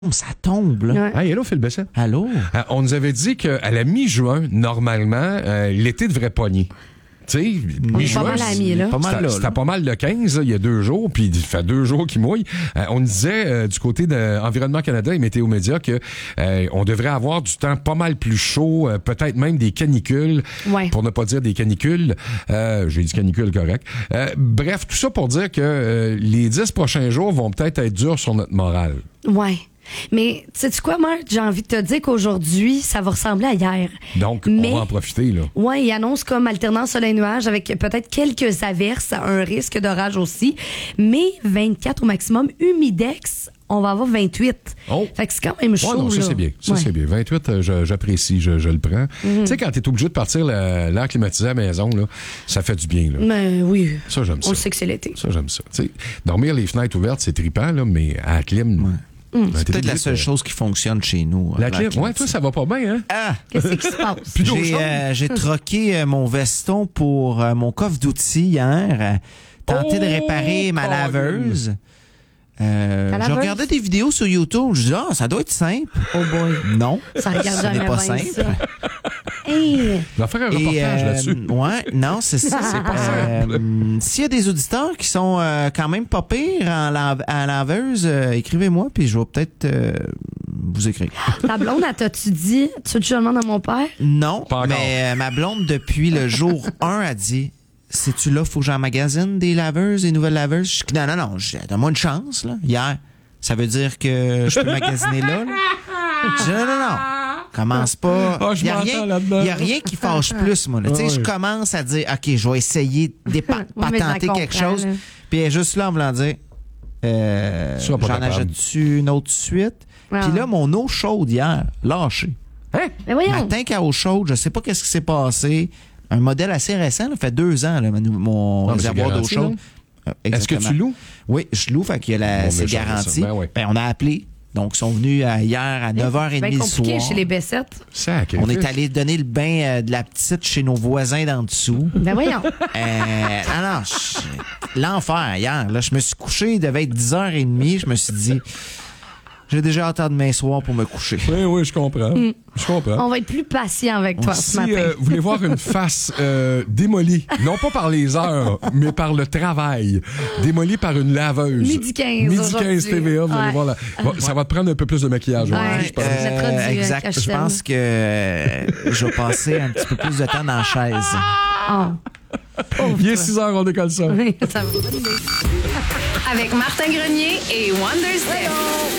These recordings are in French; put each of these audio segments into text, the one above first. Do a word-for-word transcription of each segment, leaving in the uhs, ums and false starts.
Ça tombe, là. Ouais. Hey, allô, Phil Bessette. Allô? Euh, on nous avait dit qu'à la mi-juin, normalement, euh, l'été devrait pogner. Tu sais, On est mi-juin, pas mal amis, là. Pas mal c'était, là, c'était là. pas mal le quinze, là, il y a deux jours, puis il fait deux jours qu'il mouille. Euh, on disait euh, du côté de Environnement Canada et Météo Média que euh, on devrait avoir du temps pas mal plus chaud, euh, peut-être même des canicules, Ouais. pour ne pas dire des canicules. Euh, j'ai dit canicule correct. Euh, bref, tout ça pour dire que euh, les dix prochains jours vont peut-être être durs sur notre morale. Ouais. Mais, sais-tu quoi, Marc? J'ai envie de te dire qu'aujourd'hui, ça va ressembler à hier. Donc, Mais, on va en profiter, là. ouais, il annonce comme alternance soleil-nuage avec peut-être quelques averses, un risque d'orage aussi. Mais vingt-quatre au maximum, humidex, on va avoir vingt-huit. Oh. Fait que c'est quand même chaud, Ouais, non, ça là. c'est bien. Ça Ouais. c'est bien. vingt-huit, euh, je- j'apprécie, je, je le prends. Tu sais, quand t'es obligé de partir le- l'air climatisé à la maison, là, ça fait du bien. Là. Mais oui. Ça, j'aime On ça. le sait que c'est l'été. Ça, j'aime ça. Tu sais, dormir les fenêtres ouvertes, c'est trippant, là, mais à la clim. Ouais. ben, C'est t'es peut-être la obligé seule de- chose qui fonctionne chez nous. La euh, clim, clim. ouais, toi, ça va pas bien, hein? Ah! Qu'est-ce qui se passe? Puis d'eau J'ai, chaude. euh, j'ai troqué euh, mon veston pour euh, mon coffre d'outils hier. euh, tenté de Oh, réparer ma Colin. laveuse. Euh, Ta je laveuse? regardais des vidéos sur YouTube. Je dis, ah, ça doit être simple. Oh boy. Non. Ça regarde Ce jamais n'est pas bien, simple. ça. Hey! On va faire un reportage Et, euh, là-dessus. Ouais, non, c'est ça. C'est pas Euh, S'il y a des auditeurs qui sont euh, quand même pas pires en lave- à laveuse, euh, écrivez-moi, puis je vais peut-être euh, vous écrire. Ta blonde, elle t'a-tu dit, tu veux seulement dans mon père? Non, Pas encore. mais euh, ma blonde, depuis le jour un, a dit, sais-tu là, faut que j'emmagasine des laveuses, des nouvelles laveuses? Je dis, non, non, non, je- donne-moi une chance, là, hier. Ça veut dire que je peux magasiner là, là? Je dis, non, non, non. Commence pas. Ah, je Il y a m'entends rien, là-dedans. y a rien qui fâche plus, moi. là. Tu sais, Ouais. je commence à dire, OK, je vais essayer de dépa- Ouais, mais je la patenter quelque comprends, chose. là. Puis elle est juste là en voulant dire, euh, Tu seras pas j'en capable. achète-tu une autre suite? Ah. Puis là, mon eau chaude hier, lâchée. Hein? Mais voyons. Matin qu'à eau chaude, je sais pas qu'est-ce qui s'est passé. Un modèle assez récent, là, fait deux ans, là, mon- mon Ah, mais c'est réservoir d'eau garanti, chaude. non? Euh, Est-ce que exactement. tu loues? Oui, je loue, fait qu'il y a la, Bon, mais c'est j'aurais garanti. ça. Ben ouais. Ben, on a appelé. Donc, ils sont venus euh, hier à neuf heures C'est trente bien le compliqué soir. chez les Bessettes. Sacré On est Christ. allé donner le bain euh, de la petite chez nos voisins d'en dessous. Ben voyons. Euh, non, non, je- l'enfer hier. Là, je me suis couché, il devait être dix heures trente. Je me suis dit, j'ai déjà hâte demain soir pour me coucher. Oui, oui, je comprends. Je comprends. On va être plus patient avec toi ce Si matin. euh, vous voulez voir une face euh, démolie, non pas par les heures, mais par le travail, démolie par une laveuse. Midi quinze Midi aujourd'hui. quinze T V A, vous allez Ouais. voir. La... Bon, ça va te prendre un peu plus de maquillage Ouais. aujourd'hui, je pense. Euh, mettra du, euh, exact. Je cache-tête. pense que euh, je vais passer un petit peu plus de temps dans la chaise. Oh. Pauvre Il est toi. six heures, on décolle ça. Oui, ça va. Avec Martin Grenier et Wonder Steph.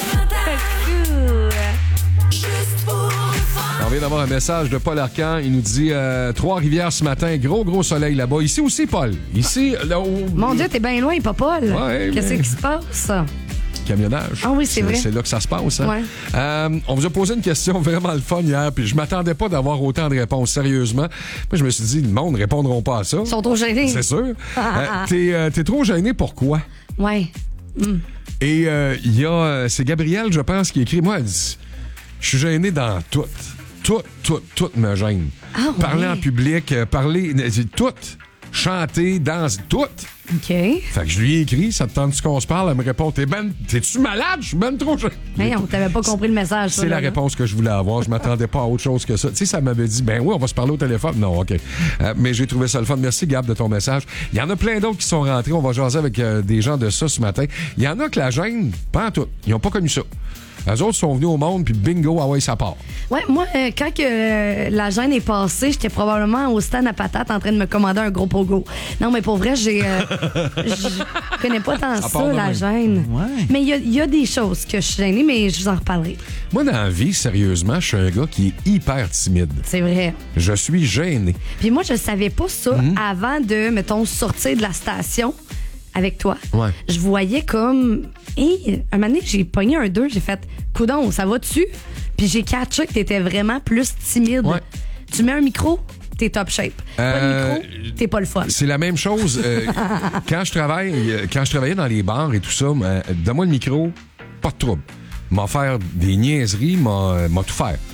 On vient d'avoir un message de Paul Arcan. Il nous dit euh, Trois-Rivières ce matin, gros, gros soleil là-bas. Ici aussi, Paul. Ici, là où... Mon Dieu, t'es bien loin, pas Paul. Ouais, Qu'est-ce mais- qui se passe? Camionnage. Ah oui, c'est vrai. C'est là que ça se passe. Hein? Ouais. Euh, on vous a posé une question vraiment le fun hier, puis je m'attendais pas d'avoir autant de réponses, sérieusement. Moi, je me suis dit, le monde ne répondront pas à ça. Ils sont trop gênés. C'est sûr. Euh, t'es, euh, t'es trop gêné, pourquoi? Ouais. Et euh, il y a... euh, c'est Gabrielle, je pense, qui écrit, moi, elle dit, je suis gêné dans tout. Tout, tout, tout me gêne. Ah, ouais. Parler en public, euh, parler... euh, Tout. Chanter, danser, tout. OK. Fait que je lui ai écrit, ça te tente qu'on se parle? Elle me répond, t'es ben, t'es-tu malade? Je suis ben trop gêné. Hey, on t'avait pas compris le message. ça, C'est là, la là. réponse que je voulais avoir. Je m'attendais pas à autre chose que ça. Tu sais, ça m'avait dit, ben oui, on va se parler au téléphone. Non, OK. Euh, mais j'ai trouvé ça le fun. Merci, Gab, de ton message. Il y en a plein d'autres qui sont rentrés. On va jaser avec euh, des gens de ça ce matin. Il y en a que la gêne, pas en tout. Ils n'ont pas connu ça. Les autres sont venus au monde, puis bingo, ah ouais, ça part. Ouais, moi, euh, quand que euh, la gêne est passée, j'étais probablement au stand à patates en train de me commander un gros pogo. Non, mais pour vrai, j'ai. Euh, je connais pas tant part ça, de la même. gêne. Ouais. Mais il y a- il y, a des choses que je suis gênée, mais je vous en reparlerai. Moi, dans la vie, sérieusement, je suis un gars qui est hyper timide. C'est vrai. Je suis gêné. Puis moi, je savais pas ça Mhm. avant de, mettons, sortir de la station avec toi. Ouais. Je voyais comme. Hé, un moment donné, j'ai pogné un deux, j'ai fait coudon, ça va-tu? Puis j'ai catché que t'étais vraiment plus timide. Ouais. Tu mets un micro, t'es top shape. Pas Euh, de micro, t'es pas le fun. C'est la même chose. euh, quand je travaille, euh, quand je travaillais dans les bars et tout ça, euh, donne-moi le micro, pas de trouble. M'a faire des niaiseries, m'a, m'a tout faire.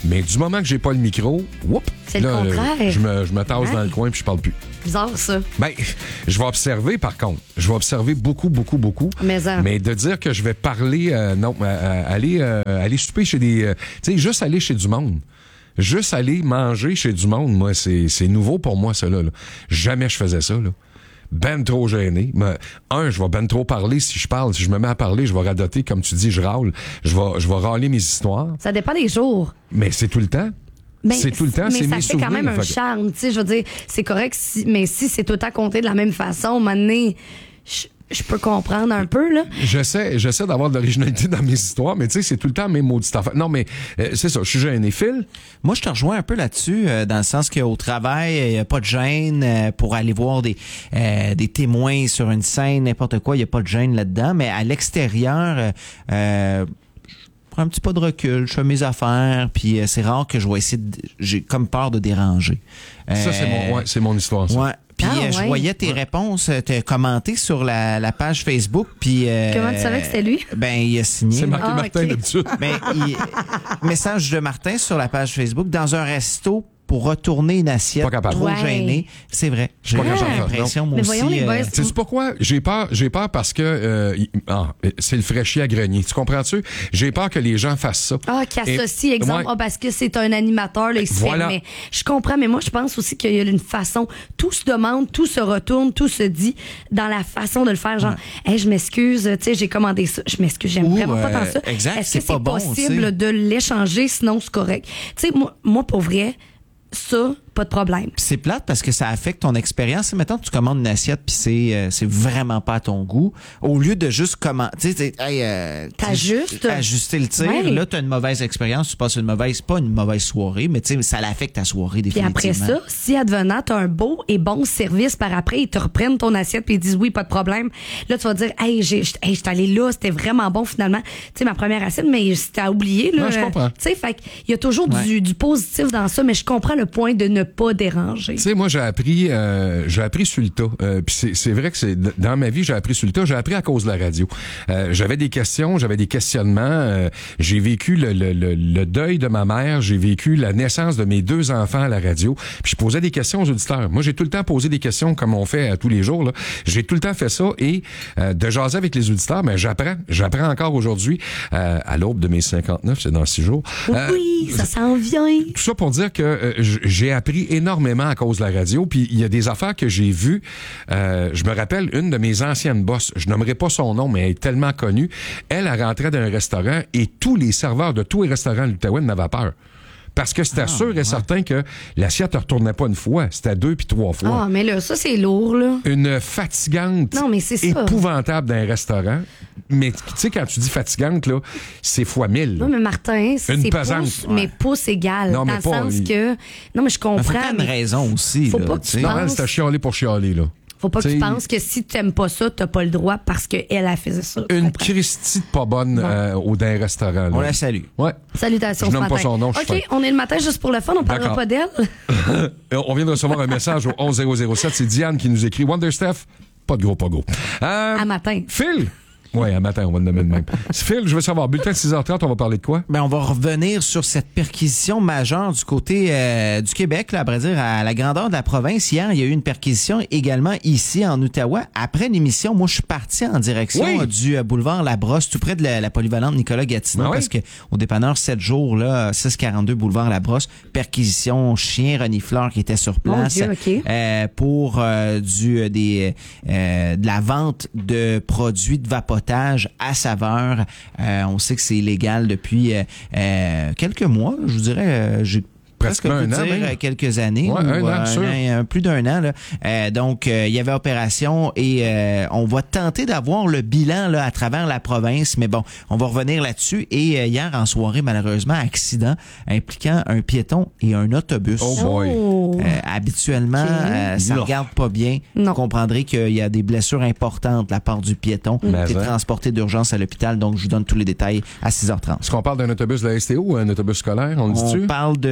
Mais du moment que j'ai pas le micro, whoop, C'est le là, contraire. je me, je me tasse Ouais. dans le coin puis je parle plus. Bizarre, ça. Ben, je vais observer, par contre. Je vais observer beaucoup, beaucoup, beaucoup. Mais, hein. Mais de dire que je vais parler, euh, non, euh, euh, aller, euh, aller souper chez des... Euh, tu sais, juste aller chez du monde. Juste aller manger chez du monde, moi, c'est, c'est nouveau pour moi, ça, là, là. Jamais je faisais ça, là. Ben trop gêné. Mais, un, je vais ben trop parler si je parle. Si je me mets à parler, je vais radoter, comme tu dis, je râle. Je vais, je vais râler mes histoires. Ça dépend des jours. Mais c'est tout le temps. Ben, c'est tout le temps, mais c'est ça mes fait quand même souvenirs. un Fait que- charme, tu sais, je veux dire, c'est correct, si, mais si c'est tout le temps compté de la même façon, à un moment donné, je, je peux comprendre un peu, là. J'essaie, j'essaie d'avoir de l'originalité dans mes histoires, mais tu sais, c'est tout le temps la même maudite affaire. Non, mais euh, c'est ça, je suis gêné. Phil? Moi, je te rejoins un peu là-dessus, euh, dans le sens qu'au travail, il n'y a pas de gêne euh, pour aller voir des, euh, des témoins sur une scène, n'importe quoi, il n'y a pas de gêne là-dedans. Mais à l'extérieur, euh, euh, je prends un petit pas de recul, je fais mes affaires, puis euh, c'est rare que je vais essayer de... J'ai comme peur de déranger. Ça, c'est mon, ouais, c'est mon histoire, ça. Ouais. Puis Ah, euh, je ouais. voyais tes réponses, euh, te commenter sur la, la page Facebook, puis... euh, Comment tu savais que c'était lui? Ben, il a signé. C'est marqué Ah, Martin ok. d'habitude. Ben, il- message de Martin sur la page Facebook, dans un resto pour retourner une assiette Pas capable. trop Ouais. gênée. C'est vrai. J'ai pas capable. l'impression, moi Mais aussi. voyons, les boys, euh, Sais-tu pourquoi? J'ai peur, j'ai peur parce que euh, il- ah, c'est le fraîchier à grenier. Tu comprends-tu? J'ai peur que les gens fassent ça. Ah, qui associe, Et- exemple, ouais. ah, parce que c'est un animateur, là, il se Voilà. fait, mais je comprends, mais moi, je pense aussi qu'il y a une façon, tout se demande, tout se retourne, tout se dit dans la façon de le faire, genre, hey, je m'excuse, tu sais, j'ai commandé ça, je m'excuse, j'aime Ou, vraiment pas tant euh, ça. exact, Est-ce que c'est pas c'est bon, possible tu sais. de l'échanger, sinon c'est correct? Tu sais, moi, moi, pour vrai, ça, pas de problème. Puis c'est plate parce que ça affecte ton expérience. Mettons que tu commandes une assiette puis c'est euh, c'est vraiment pas à ton goût. Au lieu de juste commander, tu sais, hey, euh, T'ajustes. tu sais, ajuster le tir. Ouais. Là, t'as une mauvaise expérience, tu passes une mauvaise, pas une mauvaise soirée, mais tu sais, ça l'affecte ta soirée Puis définitivement. après ça, si advenant, t'as un beau et bon service par après, ils te reprennent ton assiette puis ils disent oui, pas de problème. Là, tu vas dire, hey, j'ai, hey, j'étais allé là, c'était vraiment bon finalement. Tu sais, ma première assiette, mais c'était à oublier, là. Non, je comprends. Tu sais, fait qu'il y a toujours Ouais. du, du positif dans ça, mais je comprends le point de ne pas déranger. Tu sais, moi, j'ai appris, euh, j'ai appris sur le tas. Euh, Puis c'est, c'est vrai que c'est dans ma vie, j'ai appris sur le tas. J'ai appris à cause de la radio. Euh, j'avais des questions, j'avais des questionnements. Euh, j'ai vécu le, le, le, le deuil de ma mère. J'ai vécu la naissance de mes deux enfants à la radio. Puis je posais des questions aux auditeurs. Moi, j'ai tout le temps posé des questions comme on fait à tous les jours. Là. J'ai tout le temps fait ça et euh, de jaser avec les auditeurs, mais j'apprends. J'apprends encore aujourd'hui euh, à l'aube de mes cinquante-neuf, c'est dans six jours. Euh, Oui, ça s'en vient. Tout ça pour dire que euh, j- j'ai appris énormément à cause de la radio. Puis il y a des affaires que j'ai vues. Euh, je me rappelle une de mes anciennes boss. Je nommerai pas son nom, mais elle est tellement connue. Elle, elle rentrait dans un restaurant et tous les serveurs de tous les restaurants de l'Outaouais n'avaient peur. Parce que c'était sûr et certain que l'assiette ne retournait pas une fois. C'était deux puis trois fois. Ah, mais là, ça, c'est lourd, là. Une fatigante Non, mais c'est ça. épouvantable d'un restaurant. Mais tu sais, quand tu dis fatigante, là, c'est fois mille. Non, mais Martin, c'est Une pesante. pouce, mais pouce égal. Non, dans mais le pas, sens il- que. Non, mais je Mais faut comprends. qu'il y ait une mais raison aussi. faut là, pas que tu tu sais. Non, penses- elle, c'était chialer pour chialer, là. Faut pas que T'sais, tu penses que si tu n'aimes pas ça, tu n'as pas le droit parce qu'elle, elle faisait ça. Une Comprends? Christie de pas bonne euh, au d'un restaurant. Là. On la salue. Ouais. Salutations Je ce nomme pas matin. son nom, je suis OK, fin. on est le matin juste pour le fun, on parlera D'accord. pas d'elle. Euh, On vient de recevoir un message au onze zéro zéro sept. C'est Diane qui nous écrit. Wonder Steph, pas de gros, pas gros. Euh, À matin. Phil. Oui, à matin, on va le nommer de même. Phil, je veux savoir, bulletin de six heures trente, on va parler de quoi? Ben, on va revenir sur cette perquisition majeure du côté euh, du Québec, là, à vrai dire, à la grandeur de la province. Hier, il y a eu une perquisition également ici en Outaouais. Après l'émission, moi, je suis parti en direction Oui. euh, du euh, boulevard Labrosse, tout près de la, la polyvalente Nicolas Gatineau, Ah oui? parce que au dépanneur sept jours, là, six quarante-deux boulevard Labrosse, perquisition chien renifleur qui était sur Mon place Dieu, OK. euh, pour euh, du euh, des euh, de la vente de produits de vapotage à saveur. Euh, on sait que c'est illégal depuis euh, euh, quelques mois, je vous dirais. Euh, j'ai presque Pratiquement pu un an, dire même. euh, quelques années. Ouais, ou, un an, euh, sûr. un an, plus d'un an. Là. Euh, donc, euh, il y avait opération et euh, on va tenter d'avoir le bilan là, à travers la province. Mais bon, on va revenir là-dessus. Et euh, hier, en soirée, malheureusement, accident impliquant un piéton et un autobus. Oh boy. Oh. Euh, habituellement, Ok. euh, ça Non. regarde pas bien. Non. Vous comprendrez qu'il y a des blessures importantes de la part du piéton qui Mais est hein. transporté d'urgence à l'hôpital. Donc, je vous donne tous les détails à six heures trente. Est-ce qu'on parle d'un autobus de la S T O ou un autobus scolaire? On le On dit-tu? parle d'un autobus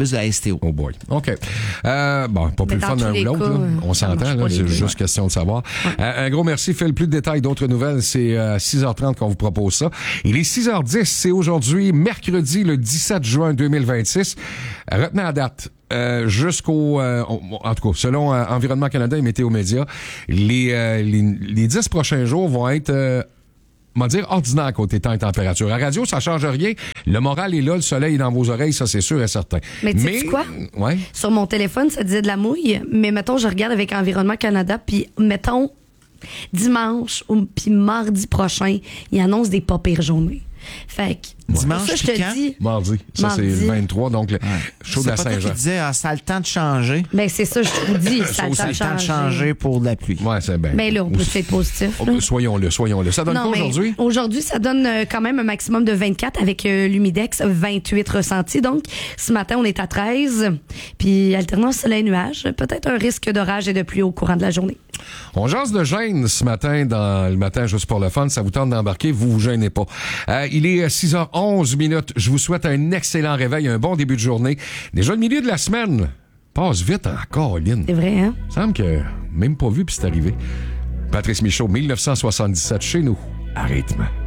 autobus de la S T O. Oh boy. OK. Euh, bon, pas plus Mais le fun dans d'un tous ou les l'autre. cas, là. euh, On ça s'entend, marche là, pas les c'est deux. juste question de savoir. Euh, un gros merci, Phil. Plus de détails, d'autres nouvelles, c'est à six heures trente qu'on vous propose ça. Il est six heures dix, c'est aujourd'hui, mercredi, le dix-sept juin deux mille vingt-six. Retenez la date. Euh, jusqu'au... Euh, en tout cas, selon euh, Environnement Canada et Météo Média, les, euh, les, les dix prochains jours vont être... Euh, on va dire ordinaire côté temps et température. À radio, ça change rien. Le moral est là, le soleil est dans vos oreilles, ça c'est sûr et certain. Mais tu sais quoi? Ouais. Sur mon téléphone, ça disait de la mouille, mais mettons, je regarde avec Environnement Canada, puis mettons, dimanche ou puis mardi prochain, ils annoncent des pas pires journées. Fait que, Dimanche, pour ça, je puis te quand? dis... Mardi. Ça, Mardi. c'est le vingt-trois, donc le chaud de C'est la pas toi Saint-Jean. qui disais, ah, ça a le temps de changer. Ben, c'est ça, je vous dis, ça a le Ça temps a de le temps de changer. changer pour de la pluie. Ouais, c'est bien. Ben là, on peut être positif. là. Soyons-le, soyons-le. Ça donne Non, quoi mais aujourd'hui? Aujourd'hui, ça donne euh, quand même un maximum de vingt-quatre avec euh, l'humidex vingt-huit ressenti. Donc, ce matin, on est à treize. Puis, alternance soleil-nuage. Peut-être un risque d'orage et de pluie au courant de la journée. On jase de gêne ce matin dans le matin juste pour le fun. Ça vous tente d'embarquer, vous vous gênez pas. Euh, il est six heures onze minutes. Je vous souhaite un excellent réveil, un bon début de journée. Déjà le milieu de la semaine passe vite encore, Lynn. C'est vrai, hein? Il me semble que même pas vu puis c'est arrivé. Patrice Michaud, mille neuf cent soixante-dix-sept chez nous, à rythme.